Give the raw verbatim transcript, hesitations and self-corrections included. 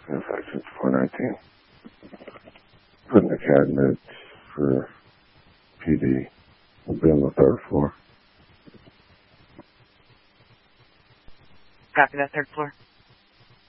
Section four nineteen. Put in the cabinet for P D. We'll be on the third floor. Copy that, third floor.